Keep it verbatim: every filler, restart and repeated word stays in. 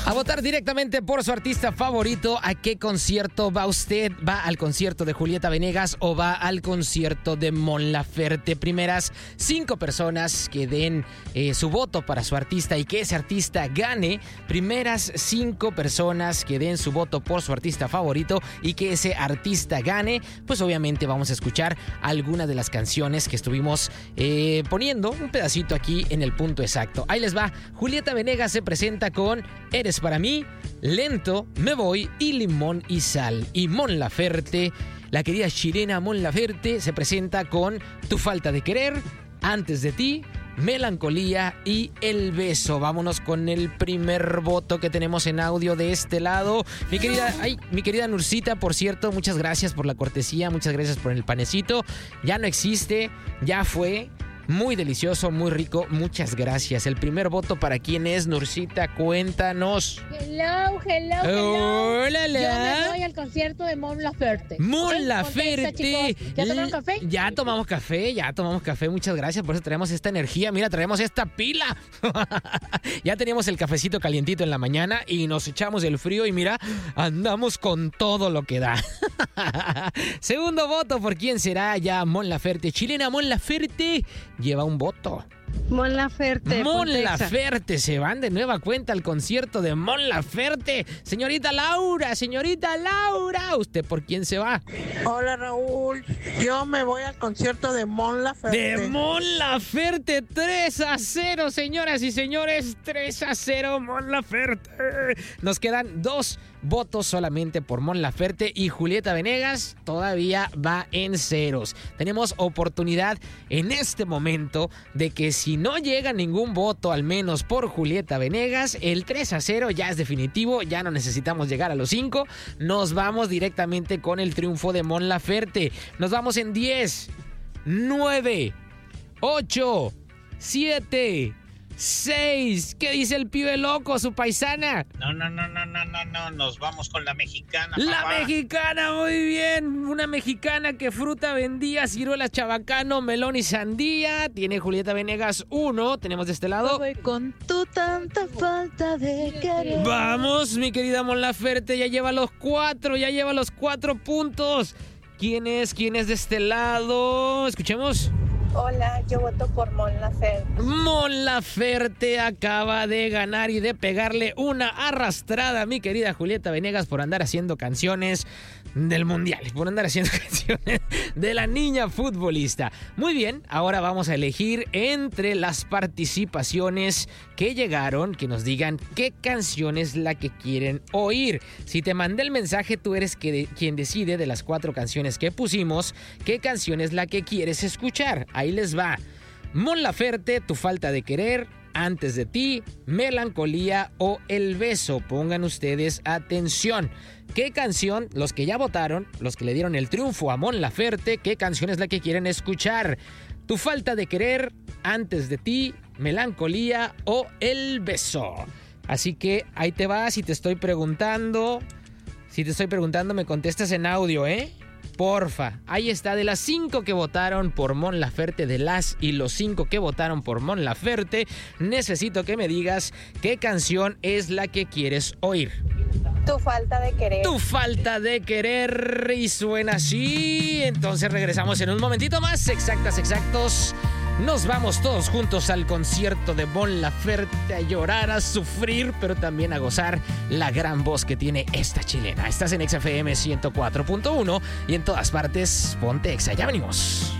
A votar directamente por su artista favorito. ¿A qué concierto va usted? ¿Va al concierto de Julieta Venegas o va al concierto de Mon Laferte? Primeras cinco personas que den eh, su voto para su artista y que ese artista gane. Primeras cinco personas que den su voto por su artista favorito y que ese artista gane. Pues obviamente vamos a escuchar algunas de las canciones que estuvimos eh, poniendo un pedacito aquí en el punto exacto. Ahí les va. Julieta Venegas se presenta con Eres para mí, Lento, Me voy y Limón y Sal. Y Mon Laferte, la querida chilena Mon Laferte, se presenta con Tu falta de querer, Antes de ti, Melancolía y El beso. Vámonos con el primer voto que tenemos en audio de este lado. Mi querida, ay, mi querida Nursita, por cierto, muchas gracias por la cortesía, muchas gracias por el panecito. Ya no existe, ya fue. Muy delicioso, muy rico, muchas gracias. El primer voto para quién es, Nursita, cuéntanos. Hello, hello, hello. Hola, Yo me voy al concierto de Mon Laferte. Mon ¿Okay? Laferte. ¿Ya tomaron café? Ya tomamos café, ya tomamos café, muchas gracias. Por eso traemos esta energía, mira, traemos esta pila. Ya teníamos el cafecito calientito en la mañana y nos echamos el frío y mira, andamos con todo lo que da. Segundo voto, ¿por quién será? Ya Mon Laferte, chilena Mon Laferte lleva un voto. Mon Laferte. Mon Laferte, se van de nueva cuenta al concierto de Mon Laferte. Señorita Laura, señorita Laura, ¿usted por quién se va? Hola Raúl, yo me voy al concierto de Mon Laferte. De Mon Laferte, tres a cero, señoras y señores, tres a cero Mon Laferte. Nos quedan dos votos solamente por Mon Laferte y Julieta Venegas todavía va en ceros. Tenemos oportunidad en este momento de que si no llega ningún voto al menos por Julieta Venegas, el tres a cero ya es definitivo, ya no necesitamos llegar a los cinco, nos vamos directamente con el triunfo de Mon Laferte. Nos vamos en diez, nueve, ocho, siete, seis. ¿Qué dice el pibe loco, su paisana? No, no, no, no, no, no, no. Nos vamos con la mexicana, La papá. mexicana, muy bien. Una mexicana que fruta vendía, ciruelas, chabacano, melón y sandía. Tiene Julieta Venegas uno. Tenemos de este lado. Voy con tu tanta falta de querer. Vamos, mi querida Mon Laferte. Ya lleva los cuatro, ya lleva los cuatro puntos. ¿Quién es? ¿Quién es de este lado? Escuchemos. Hola, yo voto por Mon Laferte. Mon Laferte acaba de ganar y de pegarle una arrastrada a mi querida Julieta Venegas por andar haciendo canciones del mundial, por andar haciendo canciones de la niña futbolista. Muy bien, ahora vamos a elegir entre las participaciones que llegaron, que nos digan qué canción es la que quieren oír. Si te mandé el mensaje, tú eres que de, quien decide de las cuatro canciones que pusimos, qué canción es la que quieres escuchar. Ahí les va. Mon Laferte, Tu falta de querer, Antes de ti, Melancolía o El beso. Pongan ustedes atención. ¿Qué canción, los que ya votaron, los que le dieron el triunfo a Mon Laferte, qué canción es la que quieren escuchar? Tu falta de querer, Antes de ti, Melancolía o El beso. Así que ahí te vas y te estoy preguntando. Si te estoy preguntando, me contestas en audio, ¿eh? Porfa, ahí está, de las cinco que votaron por Mon Laferte, de las y los cinco que votaron por Mon Laferte, necesito que me digas qué canción es la que quieres oír. Tu falta de querer. Tu falta de querer, y suena así. Entonces regresamos en un momentito más, exactas, exactos. Nos vamos todos juntos al concierto de Mon Laferte a llorar, a sufrir, pero también a gozar la gran voz que tiene esta chilena. Estás en X F M ciento cuatro punto uno y en todas partes, ponte Exa. Ya venimos.